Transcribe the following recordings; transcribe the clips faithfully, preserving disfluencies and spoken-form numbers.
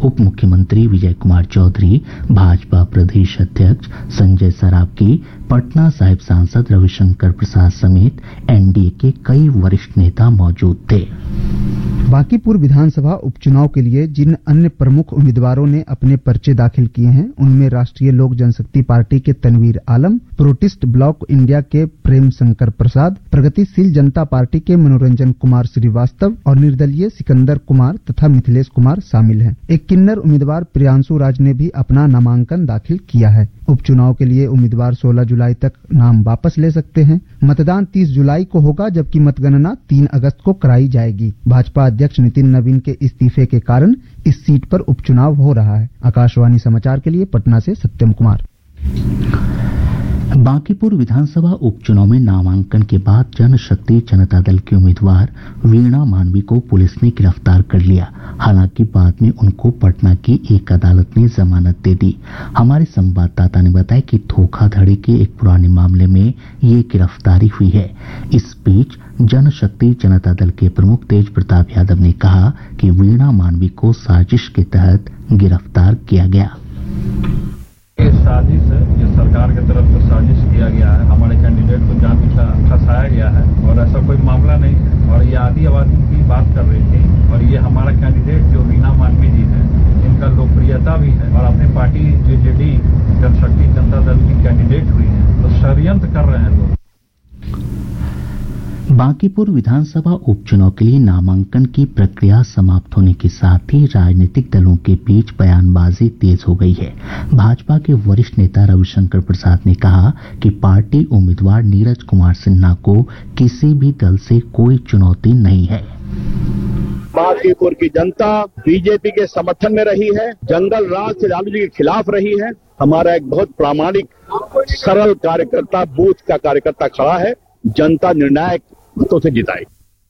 उप मुख्यमंत्री विजय कुमार चौधरी, भाजपा प्रदेश अध्यक्ष संजय सरावगी, पटना साहिब सांसद रविशंकर प्रसाद समेत एनडीए के कई वरिष्ठ नेता मौजूद थे। बांकीपुर विधानसभा उपचुनाव के लिए जिन अन्य प्रमुख उम्मीदवारों ने अपने पर्चे दाखिल किए हैं, उनमें राष्ट्रीय लोक जनशक्ति पार्टी के तनवीर आलम, प्रोटिस्ट ब्लॉक इंडिया के प्रेम शंकर प्रसाद, प्रगतिशील जनता पार्टी के मनोरंजन कुमार श्रीवास्तव और निर्दलीय सिकंदर कुमार तथा मिथिलेश कुमार शामिल हैं। एक किन्नर उम्मीदवार प्रियांशु राज ने भी अपना नामांकन दाखिल किया है। उपचुनाव के लिए उम्मीदवार सोलह जुलाई तक नाम वापस ले सकते हैं। मतदान तीस जुलाई को होगा, जबकि मतगणना तीन अगस्त को कराई जाएगी। भाजपा अध्यक्ष नितिन नवीन के इस्तीफे के कारण इस सीट पर उपचुनाव हो रहा है। आकाशवाणी समाचार के लिए पटना से सत्यम कुमार। बांकीपुर विधानसभा उपचुनाव में नामांकन के बाद जनशक्ति जनता दल की उम्मीदवार वीणा मानवी को पुलिस ने गिरफ्तार कर लिया। हालांकि बाद में उनको पटना की एक अदालत ने जमानत दे दी। हमारे संवाददाता ने बताया कि धोखाधड़ी के एक पुराने मामले में ये गिरफ्तारी हुई है। इस बीच जनशक्ति जनता दल के प्रमुख तेज प्रताप यादव ने कहा कि वीणा मानवी को साजिश के तहत गिरफ्तार किया गया। ये साजिश है, ये सरकार की तरफ से साजिश किया गया है। हमारे कैंडिडेट को जानबूझकर फंसाया गया है और ऐसा कोई मामला नहीं है। और ये आदि आबादी की बात कर रही थी और ये हमारा कैंडिडेट जो वीणा मानवी जी है, इनका लोकप्रियता भी है और अपनी पार्टी जेजेडी जनशक्ति जनता दल की कैंडिडेट हुई है, तो षड्यंत्र कर रहे हैं लोग। बांकीपुर विधानसभा उपचुनाव के लिए नामांकन की प्रक्रिया समाप्त होने के साथ ही राजनीतिक दलों के बीच बयानबाजी तेज हो गई है। भाजपा के वरिष्ठ नेता रविशंकर प्रसाद ने कहा कि पार्टी उम्मीदवार नीरज कुमार सिन्हा को किसी भी दल से कोई चुनौती नहीं है। बांकीपुर की जनता बीजेपी के समर्थन में रही है, जंगल राज से लालू जी के खिलाफ रही है। हमारा एक बहुत प्रामाणिक सरल कार्यकर्ता, बूथ का कार्यकर्ता खड़ा है, जनता निर्णायक मतों से जिताई।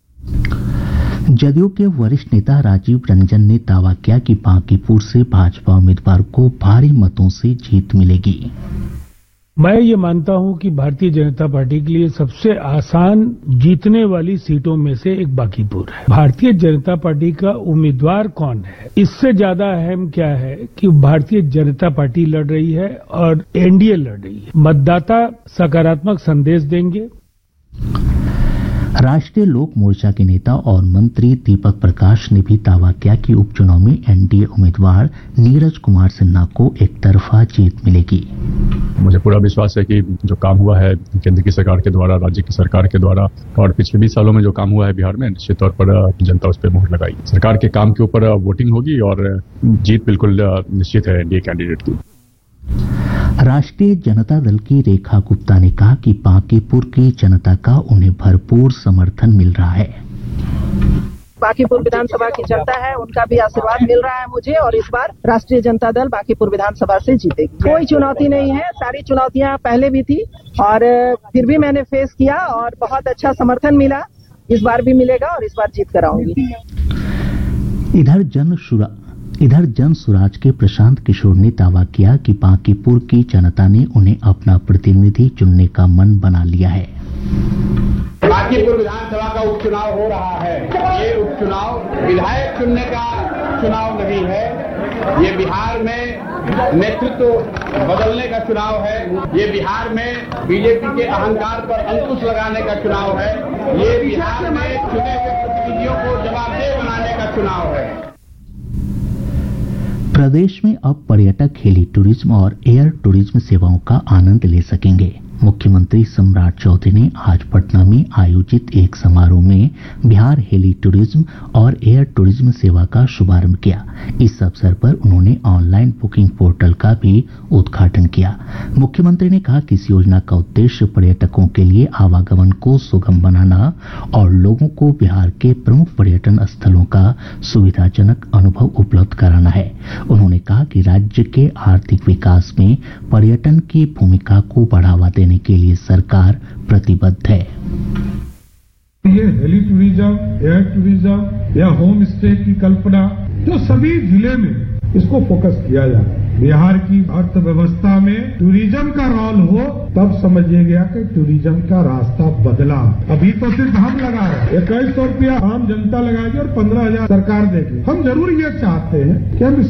जदयू के वरिष्ठ नेता राजीव रंजन ने दावा किया कि बांकीपुर से भाजपा उम्मीदवार को भारी मतों से जीत मिलेगी। मैं ये मानता हूं कि भारतीय जनता पार्टी के लिए सबसे आसान जीतने वाली सीटों में से एक बांकीपुर है। भारतीय जनता पार्टी का उम्मीदवार कौन है, इससे ज्यादा अहम क्या है कि भारतीय जनता पार्टी लड़ रही है और एनडीए लड़ रही है। मतदाता सकारात्मक संदेश देंगे। राष्ट्रीय लोक मोर्चा के नेता और मंत्री दीपक प्रकाश ने भी दावा किया कि उपचुनाव में एनडीए उम्मीदवार नीरज कुमार सिन्हा को एक तरफा जीत मिलेगी। मुझे पूरा विश्वास है कि जो काम हुआ है केंद्र की सरकार के द्वारा, राज्य की सरकार के द्वारा और पिछले बीस सालों में जो काम हुआ है बिहार में, निश्चित तौर पर जनता उस पर मोहर लगाई। सरकार के काम के ऊपर वोटिंग होगी और जीत बिल्कुल निश्चित है एनडीए कैंडिडेट की। राष्ट्रीय जनता दल की रेखा गुप्ता ने कहा कि बांकीपुर की जनता का उन्हें भरपूर समर्थन मिल रहा है। बांकीपुर विधानसभा की जनता है, उनका भी आशीर्वाद मिल रहा है मुझे और इस बार राष्ट्रीय जनता दल बांकीपुर विधानसभा से जीतेगी। कोई चुनौती नहीं है, सारी चुनौतियां पहले भी थी और फिर भी मैंने फेस किया और बहुत अच्छा समर्थन मिला। इस बार भी मिलेगा और इस बार जीत कर आऊंगी। इधर जन शुरा इधर जन सुराज के प्रशांत किशोर ने दावा किया कि बांकीपुर की जनता ने उन्हें अपना प्रतिनिधि चुनने का मन बना लिया है। बांकीपुर विधानसभा का उपचुनाव हो रहा है। ये उपचुनाव विधायक चुनने का चुनाव नहीं है, ये बिहार में नेतृत्व बदलने का चुनाव है। ये बिहार में बीजेपी के अहंकार पर अंकुश लगाने का चुनाव है। ये बिहार में चुने हुए प्रतिनिधियों को जवाबदेह बनाने का चुनाव है। प्रदेश में अब पर्यटक हेली टूरिज्म और एयर टूरिज्म सेवाओं का आनंद ले सकेंगे। मुख्यमंत्री सम्राट चौधरी ने आज पटना में आयोजित एक समारोह में बिहार हेली टूरिज्म और एयर टूरिज्म सेवा का शुभारंभ किया। इस अवसर पर उन्होंने ऑनलाइन बुकिंग पोर्टल का भी उद्घाटन किया। मुख्यमंत्री ने कहा कि इस योजना का उद्देश्य पर्यटकों के लिए आवागमन को सुगम बनाना और लोगों को बिहार के प्रमुख पर्यटन स्थलों का सुविधाजनक अनुभव उपलब्ध कराना है। उन्होंने कहा कि राज्य के आर्थिक विकास में पर्यटन की भूमिका को बढ़ावा देने के लिए सरकार प्रतिबद्ध है। ये हेली टूरिज्म, एयर टूरिज्म या होम स्टे की कल्पना जो सभी जिले में इसको फोकस किया जाए। बिहार की अर्थव्यवस्था में टूरिज्म का रोल हो तब समझिए गया कि टूरिज्म का रास्ता बदला। अभी तो सिर्फ हम लगा रहे हैं, इक्कीस सौ रुपया आम जनता लगाएगी और पंद्रह हजार सरकार देगी। हम जरूर ये चाहते हैं कि हम